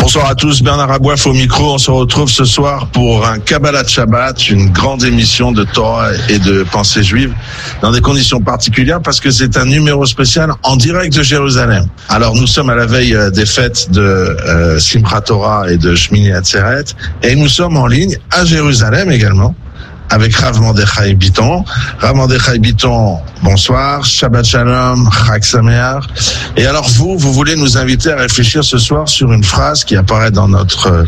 Bonsoir à tous, Bernard Aboif au micro. On se retrouve ce soir pour un Kabbalat Shabbat, une grande émission de Torah et de pensée juive, dans des conditions particulières parce que c'est un numéro spécial en direct de Jérusalem. Alors nous sommes à la veille des fêtes de Simchat Torah et de Shmini Atzeret, et nous sommes en ligne à Jérusalem également, avec Rav Mordechai Bitton. Rav Mordechai Bitton, bonsoir, Shabbat Shalom, Chag Sameach. Et alors vous voulez nous inviter à réfléchir ce soir sur une phrase qui apparaît dans notre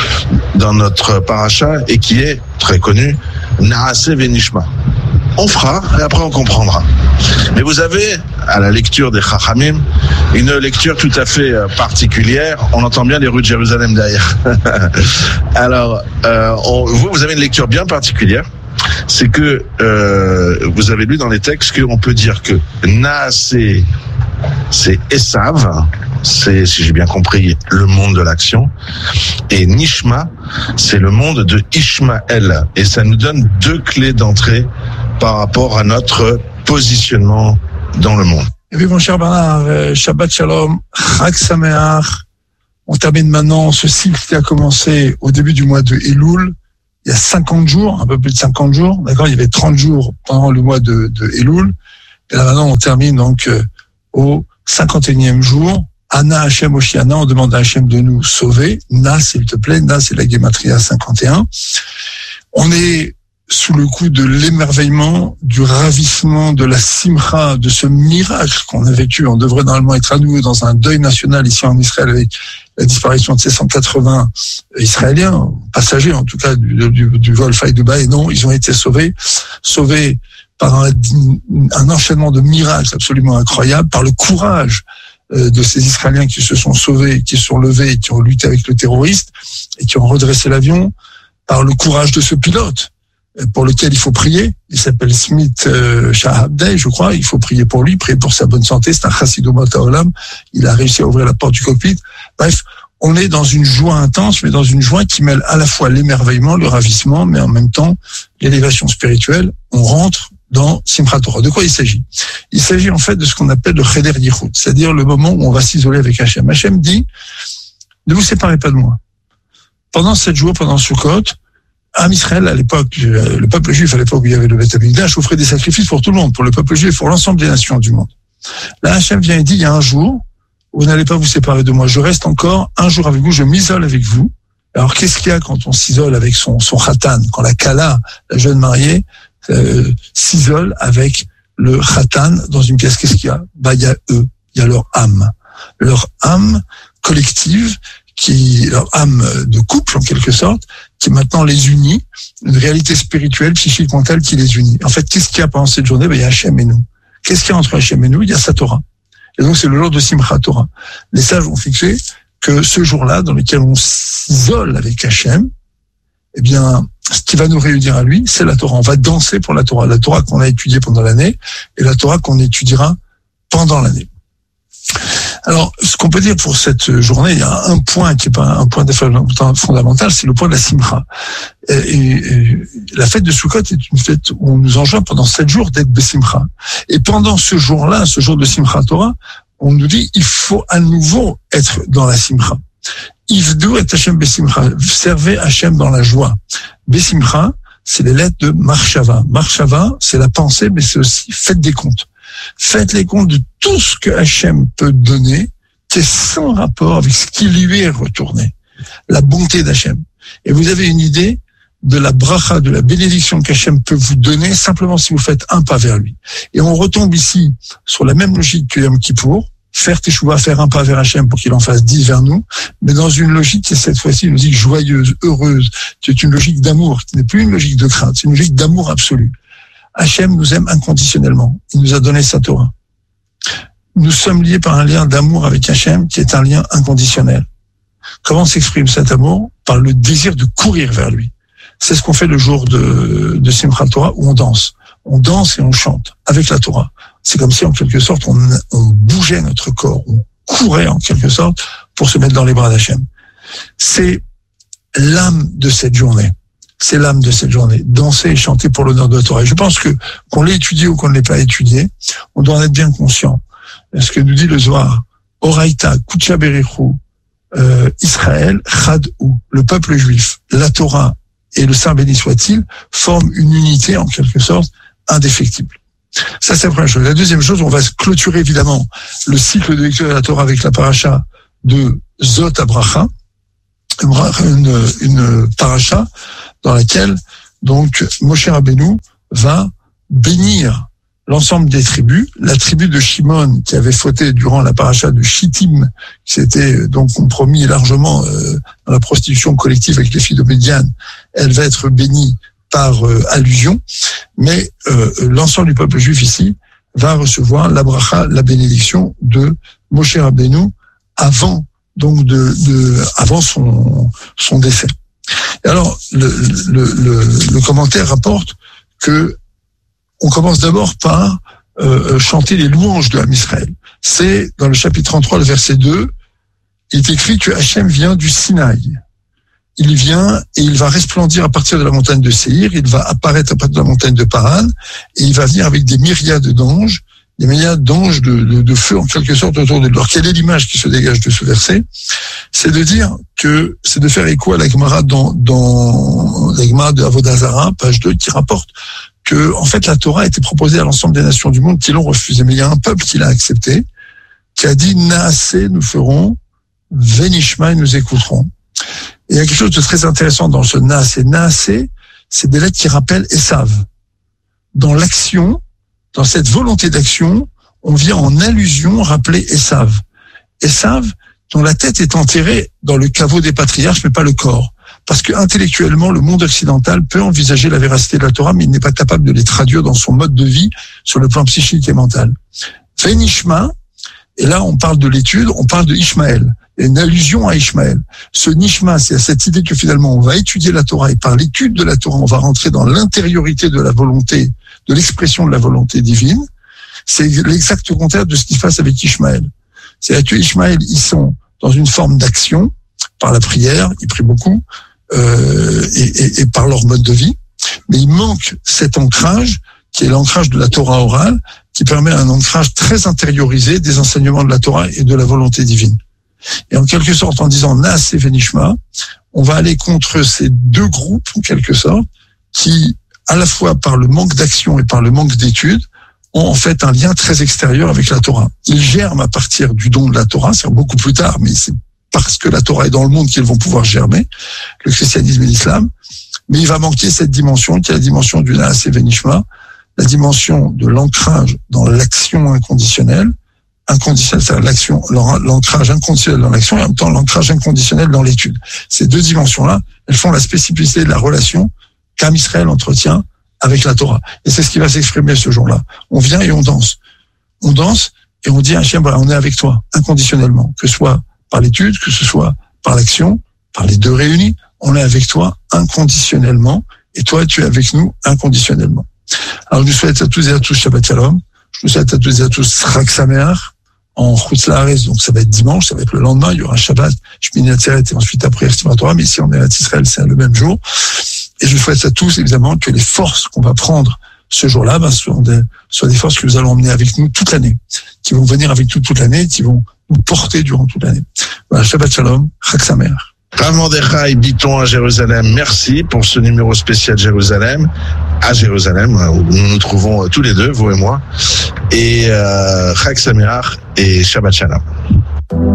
paracha et qui est très connue, Naaseh Venishma. On fera et après on comprendra. Mais vous avez, à la lecture des Chachamim, une lecture tout à fait particulière. On entend bien les rues de Jérusalem derrière. Alors, vous avez une lecture bien particulière. C'est que vous avez lu dans les textes qu'on peut dire que Naaseh, c'est Esav, c'est, si j'ai bien compris, le monde de l'action, et Nishma, c'est le monde de Ishmaël. Et ça nous donne deux clés d'entrée par rapport à notre positionnement dans le monde. Et puis mon cher Bernard, Shabbat Shalom, Chag Sameach. On termine maintenant ce cycle qui a commencé au début du mois de Elul, il y a 50 jours, un peu plus de 50 jours, d'accord, il y avait 30 jours pendant le mois de Elul, et là maintenant on termine donc au 51e jour. Anna Hashem Oshiana, on demande à Hashem de nous sauver. Na, s'il te plaît, Na, c'est la Gematria 51. On est sous le coup de l'émerveillement, du ravissement, de la simcha, de ce miracle qu'on a vécu. On devrait normalement être à nouveau dans un deuil national ici en Israël avec la disparition de ces 180 Israéliens, passagers en tout cas du vol Fly Dubai. Non, ils ont été sauvés par un enchaînement de miracles absolument incroyables, par le courage de ces Israéliens qui se sont sauvés, qui se sont levés, qui ont lutté avec le terroriste et qui ont redressé l'avion, par le courage de ce pilote pour lequel il faut prier. Il s'appelle Smith Shahabdeh, je crois. Il faut prier pour lui, prier pour sa bonne santé. C'est un Chassidou Olam. Il a réussi à ouvrir la porte du cockpit. Bref, on est dans une joie intense, mais dans une joie qui mêle à la fois l'émerveillement, le ravissement, mais en même temps l'élévation spirituelle. On rentre dans Simchat Torah. De quoi il s'agit? Il s'agit en fait de ce qu'on appelle le Cheder Yichud, c'est-à-dire le moment où on va s'isoler avec Hachem. Hachem dit, ne vous séparez pas de moi. Pendant 7 jours, pendant Sukkot, Am Israël, à l'époque, le peuple juif, à l'époque où il y avait le Beth Amikdash, offrait des sacrifices pour tout le monde, pour le peuple juif, pour l'ensemble des nations du monde. Là, Hachem vient et dit, il y a un jour, vous n'allez pas vous séparer de moi. Je reste encore un jour avec vous, je m'isole avec vous. Alors, qu'est-ce qu'il y a quand on s'isole avec son khatan, quand la Kala, la jeune mariée, s'isole avec le khatan dans une pièce? Qu'est-ce qu'il y a? Il y a eux, il y a leur âme collective, leur âme de couple en quelque sorte, qui maintenant les unit, une réalité spirituelle, psychique, mentale qui les unit. En fait, qu'est-ce qu'il y a pendant cette journée? Il y a Hachem et nous. Qu'est-ce qu'il y a entre Hachem et nous? Il y a sa Torah. Et donc c'est le jour de Simchat Torah. Les sages ont fixé que ce jour-là, dans lequel on s'isole avec Hachem, eh bien, ce qui va nous réunir à lui, c'est la Torah. On va danser pour la Torah qu'on a étudiée pendant l'année et la Torah qu'on étudiera pendant l'année. Alors, ce qu'on peut dire pour cette journée, il y a un point qui est pas un point fondamental, c'est le point de la Simcha. Et la fête de Sukkot est une fête où on nous enjoint pendant 7 jours d'être Besimcha. Et pendant ce jour-là, ce jour de Simchat Torah, on nous dit, il faut à nouveau être dans la Simcha. Ivdu et Hashem Besimcha. Servez Hashem dans la joie. Besimcha, c'est les lettres de Marshava. Marshava, c'est la pensée, mais c'est aussi faites des comptes. Faites les comptes de tout ce que Hachem peut donner, qui est sans rapport avec ce qui lui est retourné. La bonté d'Hachem. Et vous avez une idée de la bracha, de la bénédiction qu'Hachem peut vous donner simplement si vous faites un pas vers lui. Et on retombe ici sur la même logique que Yom Kippour, faire teshuva, faire un pas vers Hachem pour qu'il en fasse 10 vers nous, mais dans une logique qui est cette fois-ci une logique joyeuse, heureuse, qui est une logique d'amour, qui n'est plus une logique de crainte, c'est une logique d'amour absolu. Hachem nous aime inconditionnellement. Il nous a donné sa Torah. Nous sommes liés par un lien d'amour avec Hachem qui est un lien inconditionnel. Comment s'exprime cet amour? Par le désir de courir vers lui. C'est ce qu'on fait le jour de Simchat Torah où on danse. On danse et on chante avec la Torah. C'est comme si en quelque sorte on bougeait notre corps, on courait en quelque sorte pour se mettre dans les bras d'Hachem. C'est l'âme de cette journée. C'est l'âme de cette journée. Danser et chanter pour l'honneur de la Torah. Et je pense que qu'on l'ait étudié ou qu'on ne l'ait pas étudié, on doit en être bien conscient. Ce que nous dit le Zohar, Oraita, Kucha Berichu, Israël, Chadou, le peuple juif, la Torah et le Saint béni soit-il forment une unité en quelque sorte indéfectible. Ça, c'est la première chose. La deuxième chose, on va clôturer évidemment le cycle de lecture de la Torah avec la paracha de Zot Abracha, une paracha dans laquelle donc Moshe Rabbeinu va bénir l'ensemble des tribus. La tribu de Shimon qui avait fauté durant la paracha de Shittim, qui s'était donc compromis largement dans la prostitution collective avec les filles de Midian, elle va être bénie par allusion, mais l'ensemble du peuple juif ici va recevoir la bracha, la bénédiction de Moshe Rabbeinu avant donc avant son décès. Et alors le commentaire rapporte que on commence d'abord par chanter les louanges de Ham Israël. C'est dans le chapitre 33, le verset 2, il est écrit que Hachem vient du Sinaï. Il vient et il va resplendir à partir de la montagne de Séhir, il va apparaître à partir de la montagne de Paran, et il va venir avec des myriades d'anges, de feu en quelque sorte autour de lui. Alors quelle est l'image qui se dégage de ce verset? C'est de dire que c'est de faire écho à la Gemara dans la Gemara de Avodah Zarah, page 2, qui rapporte que en fait la Torah a été proposée à l'ensemble des nations du monde qui l'ont refusée. Mais il y a un peuple qui l'a accepté, qui a dit Naaseh, nous ferons, Venishma, nous écouterons. Et il y a quelque chose de très intéressant dans ce Naaseh. Naaseh, c'est des lettres qui rappellent Esav. Dans l'action, dans cette volonté d'action, on vient en allusion rappeler Esav. Esav, dont la tête est enterrée dans le caveau des patriarches, mais pas le corps. Parce que intellectuellement, le monde occidental peut envisager la véracité de la Torah, mais il n'est pas capable de les traduire dans son mode de vie sur le plan psychique et mental. Venishma, et là on parle de l'étude, on parle de Ishmaël. Il y a une allusion à Ishmaël. Ce Nishma, c'est à cette idée que finalement on va étudier la Torah, et par l'étude de la Torah, on va rentrer dans l'intériorité de la volonté, de l'expression de la volonté divine. C'est l'exact contraire de ce qui se passe avec Ishmaël. C'est-à-dire que Ishmaël, ils sont dans une forme d'action, par la prière, ils prient beaucoup, et par leur mode de vie, mais il manque cet ancrage qui est l'ancrage de la Torah orale, qui permet un ancrage très intériorisé des enseignements de la Torah et de la volonté divine. Et en quelque sorte, en disant Naaseh Venishma, on va aller contre ces deux groupes, en quelque sorte, qui, à la fois par le manque d'action et par le manque d'études, ont en fait un lien très extérieur avec la Torah. Ils germent à partir du don de la Torah, c'est beaucoup plus tard, mais c'est parce que la Torah est dans le monde qu'ils vont pouvoir germer, le christianisme et l'islam, mais il va manquer cette dimension qui est la dimension du Naaseh Venishma, la dimension de l'ancrage dans l'action inconditionnelle, c'est-à-dire l'action, l'ancrage inconditionnel dans l'action et en même temps l'ancrage inconditionnel dans l'étude. Ces deux dimensions-là, elles font la spécificité de la relation qu'Am Israël entretient avec la Torah. Et c'est ce qui va s'exprimer ce jour-là. On vient et on danse. On danse et on dit à Hachem, voilà, on est avec toi, inconditionnellement, que ce soit par l'étude, que ce soit par l'action, par les deux réunis, on est avec toi inconditionnellement et toi, tu es avec nous inconditionnellement. Alors, je vous souhaite à tous et à tous Shabbat Shalom. Je vous souhaite à tous et à tous Chag Sameach en Chutz La'aretz, donc ça va être dimanche, ça va être le lendemain, il y aura Shabbat, Shmini Atzeret et ensuite après Simchat Torah, mais ici on est à Israël, c'est le même jour. Et je souhaite à tous, évidemment, que les forces qu'on va prendre ce jour-là, soient des forces que nous allons emmener avec nous toute l'année, qui vont venir avec nous toute l'année, qui vont nous porter durant toute l'année. Voilà, Shabbat Shalom, Chag Sameach. Rav Mordechai Bitton à Jérusalem, merci pour ce numéro spécial Jérusalem, à Jérusalem, où nous nous trouvons tous les deux, vous et moi. Et Chag Sameach et Shabbat Shalom.